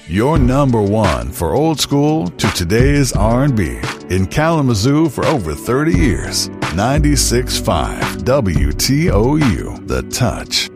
Your number one for old school to today's R&B. In Kalamazoo for over 30 years. 96.5 WTOU, The Touch.